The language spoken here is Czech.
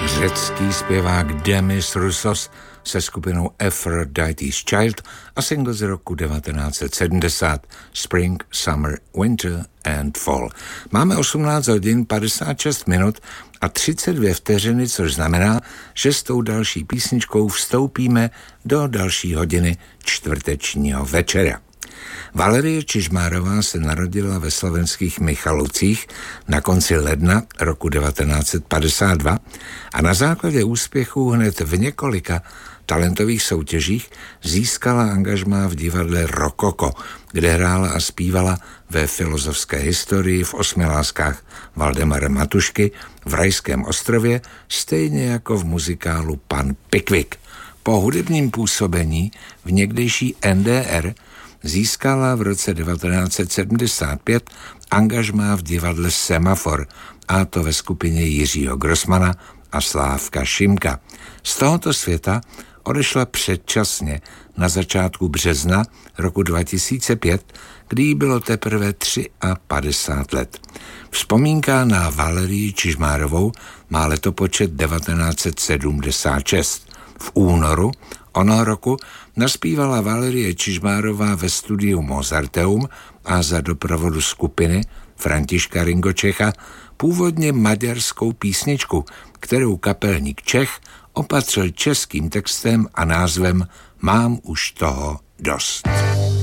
Řecký zpěvák Demis Roussos se skupinou Aphrodite's Child a single z roku 1970 Spring, Summer, Winter and Fall. Máme 18 hodin 56 minut a 32 vteřiny, což znamená, že s tou další písničkou vstoupíme do další hodiny čtvrtečního večera. Valerie Čižmárová se narodila ve slovenských Michalovcích na konci ledna roku 1952 a na základě úspěchů hned v několika talentových soutěžích získala angažmá v divadle Rokoko, kde hrála a zpívala ve Filozofské historii, v Osmi láskách Valdemara Matušky, v Rajském ostrově, stejně jako v muzikálu Pan Pikvik. Po hudebním působení v někdejší NDR získala v roce 1975 angažmá v divadle Semafor, a to ve skupině Jiřího Grossmana a Slávka Šimka. Z tohoto světa odešla předčasně na začátku března roku 2005, kdy jí bylo teprve 53 let. Vzpomínka na Valerii Čižmárovou má letopočet 1976. V únoru onoho roku naspívala Valerie Čižmárová ve studiu Mozarteum a za doprovodu skupiny Františka Ringočecha původně maďarskou písničku, kterou kapelník Čech opatřil českým textem a názvem Mám už toho dost.